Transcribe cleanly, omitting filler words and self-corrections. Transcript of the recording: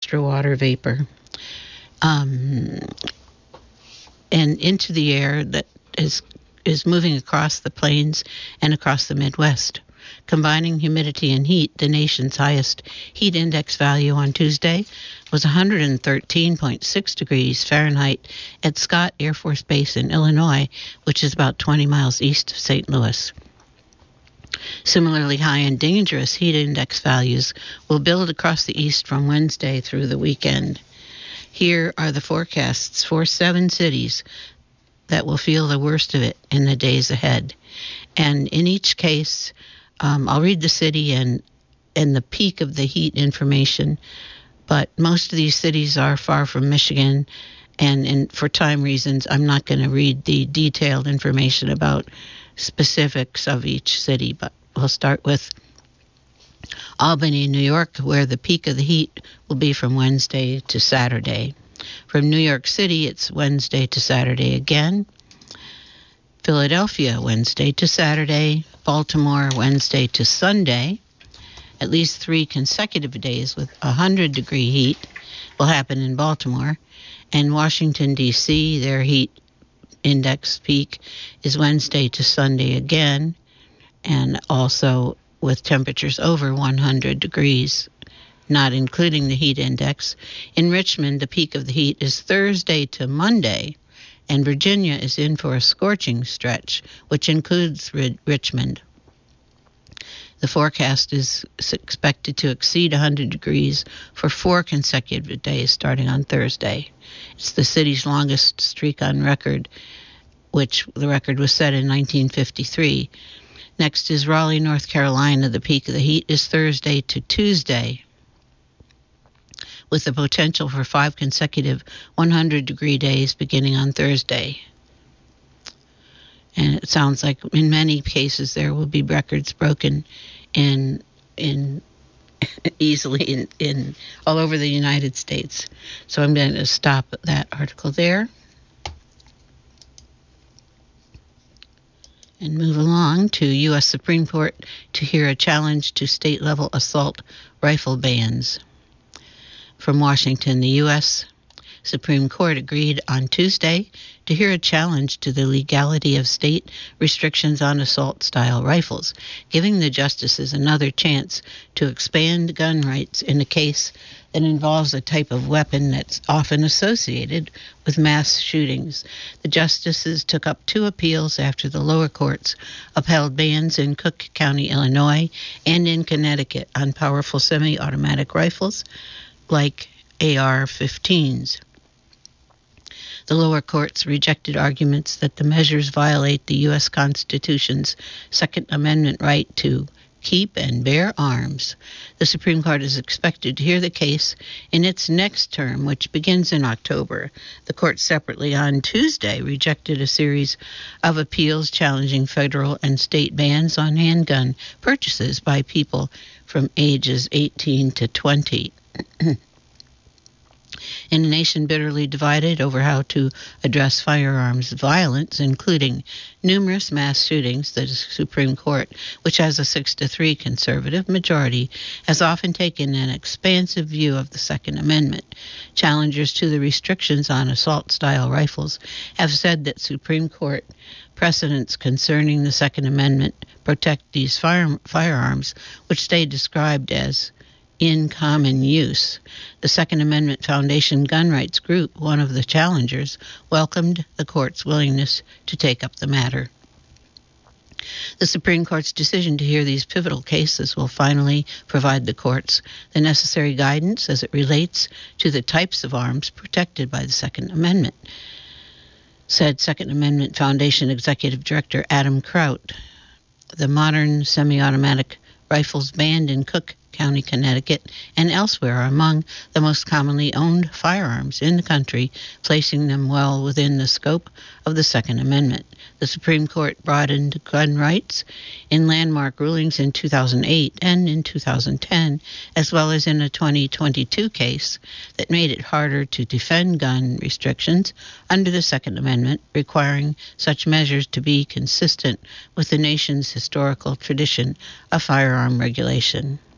extra water vapor and into the air that is moving across the plains and across the Midwest. Combining humidity and heat, the nation's highest heat index value on Tuesday was 113.6 degrees Fahrenheit at Scott Air Force Base in Illinois, which is about 20 miles east of St. Louis. Similarly high and dangerous heat index values will build across the east from Wednesday through the weekend. Here are the forecasts for 7 cities that will feel the worst of it in the days ahead. And in each case, I'll read the city and the peak of the heat information, but most of these cities are far from Michigan, and for time reasons, I'm not going to read the detailed information about specifics of each city, but we'll start with Albany, New York, where the peak of the heat will be from Wednesday to Saturday. From New York City, it's Wednesday to Saturday again. Philadelphia, Wednesday to Saturday. Baltimore, Wednesday to Sunday. At least 3 consecutive days with 100-degree heat will happen in Baltimore. And Washington, D.C., their heat index peak is Wednesday to Sunday again, and also with temperatures over 100 degrees, not including the heat index. In Richmond, the peak of the heat is Thursday to Monday, and Virginia is in for a scorching stretch, which includes Richmond. The forecast is expected to exceed 100 degrees for 4 consecutive days starting on Thursday. It's the city's longest streak on record, which the record was set in 1953. Next is Raleigh, North Carolina. The peak of the heat is Thursday to Tuesday, with the potential for 5 consecutive 100-degree days beginning on Thursday. And it sounds like in many cases there will be records broken in easily in all over the United States. So I'm going to stop that article there and move along to U.S. Supreme Court to hear a challenge to state-level assault rifle bans. From Washington, the U.S. Supreme Court agreed on Tuesday to hear a challenge to the legality of state restrictions on assault-style rifles, giving the justices another chance to expand gun rights in a case that involves a type of weapon that's often associated with mass shootings. The justices took up 2 appeals after the lower courts upheld bans in Cook County, Illinois, and in Connecticut on powerful semi-automatic rifles like AR-15s. The lower courts rejected arguments that the measures violate the U.S. Constitution's Second Amendment right to keep and bear arms. The Supreme Court is expected to hear the case in its next term, which begins in October. The court separately on Tuesday rejected a series of appeals challenging federal and state bans on handgun purchases by people from ages 18 to 20. In a nation bitterly divided over how to address firearms violence, including numerous mass shootings, the Supreme Court, which has a 6-3 conservative majority, has often taken an expansive view of the Second Amendment. Challengers to the restrictions on assault-style rifles have said that Supreme Court precedents concerning the Second Amendment protect these firearms, which they described as in common use. The Second Amendment Foundation Gun Rights Group, one of the challengers, welcomed the court's willingness to take up the matter. The Supreme Court's decision to hear these pivotal cases will finally provide the courts the necessary guidance as it relates to the types of arms protected by the Second Amendment, said Second Amendment Foundation Executive Director Adam Kraut. The modern semi-automatic rifles banned in Cook County, Connecticut, and elsewhere are among the most commonly owned firearms in the country, placing them well within the scope of the Second Amendment. The Supreme Court broadened gun rights in landmark rulings in 2008 and in 2010, as well as in a 2022 case that made it harder to defend gun restrictions under the Second Amendment, requiring such measures to be consistent with the nation's historical tradition of firearm regulation.